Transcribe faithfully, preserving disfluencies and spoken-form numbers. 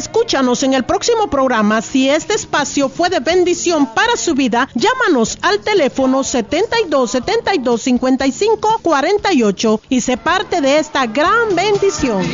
Escúchanos en el próximo programa. Si este espacio fue de bendición para su vida, llámanos al teléfono setenta y dos, setenta y dos, cincuenta y cinco, cuarenta y ocho y sé parte de esta gran bendición.